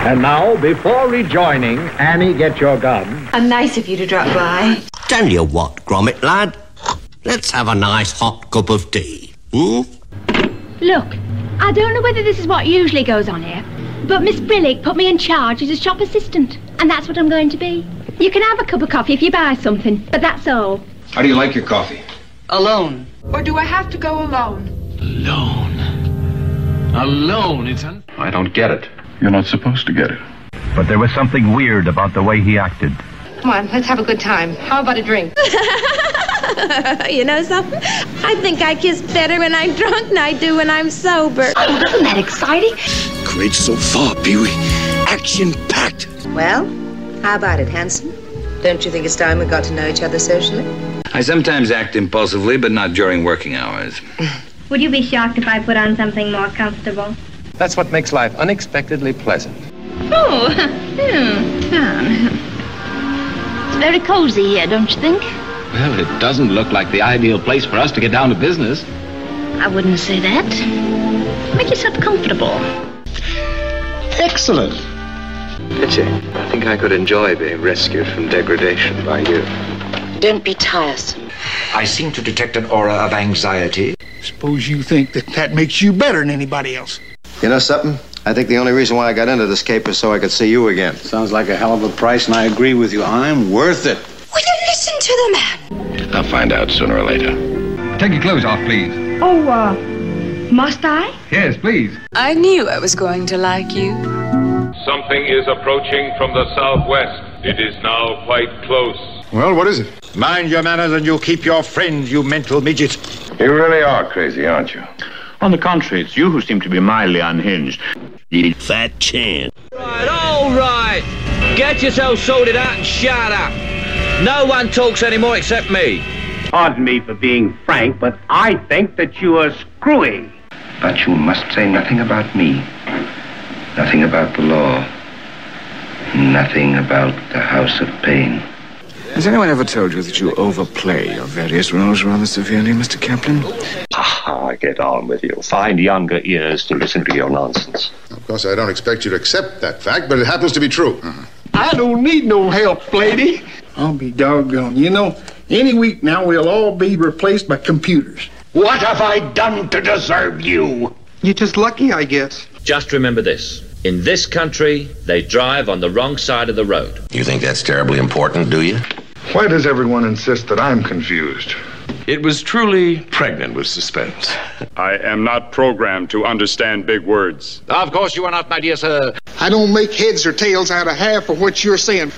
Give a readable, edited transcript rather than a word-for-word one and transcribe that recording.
And now, before rejoining, Annie, get your gun. How nice of you to drop by. Tell you what, Gromit lad, let's have a nice hot cup of tea. Look, I don't know whether this is what usually goes on here, but Miss Brillig put me in charge as a shop assistant, and that's what I'm going to be. You can have a cup of coffee if you buy something, but that's all. How do you like your coffee? Alone. Or do I have to go alone? Alone, I don't get it. You're not supposed to get it. But there was something weird about the way he acted. Come on, let's have a good time. How about a drink? You know something? I think I kiss better when I'm drunk than I do when I'm sober. Oh, isn't that exciting? Great so far, Pee-wee. Action-packed. Well, how about it, handsome? Don't you think it's time we got to know each other socially? I sometimes act impulsively, but not during working hours. Would you be shocked if I put on something more comfortable? That's what makes life unexpectedly pleasant. Oh, it's very cozy here, don't you think? Well, it doesn't look like the ideal place for us to get down to business. I wouldn't say that. Make yourself comfortable. Excellent. Pity. I think I could enjoy being rescued from degradation by you. Don't be tiresome. I seem to detect an aura of anxiety. Suppose you think that makes you better than anybody else. You know something? I think the only reason why I got into this cape is so I could see you again. Sounds like a hell of a price, and I agree with you. I'm worth it. Will you listen to the man? I'll find out sooner or later. Take your clothes off, please. Oh, must I? Yes, please. I knew I was going to like you. Something is approaching from the southwest. It is now quite close. Well, what is it? Mind your manners and you'll keep your friends, you mental midget. You really are crazy, aren't you? On the contrary, it's you who seem to be mildly unhinged. Fat chance. All right. Get yourself sorted out and shut up. No one talks anymore except me. Pardon me for being frank, but I think that you are screwy. But you must say nothing about me. Nothing about the law. Nothing about the House of Pain. Has anyone ever told you that you overplay your various roles rather severely, Mr. Kaplan? Get on with you. Find younger ears to listen to your nonsense. Of course, I don't expect you to accept that fact, but it happens to be true. I don't need no help, lady. I'll be doggone. You know, any week now we'll all be replaced by computers. What have I done to deserve you? You're just lucky, I guess. Just remember this. In this country, they drive on the wrong side of the road. You think that's terribly important, do you? Why does everyone insist that I'm confused? It was truly pregnant with suspense. I am not programmed to understand big words. Of course you are not, my dear sir. I don't make heads or tails out of half of what you're saying.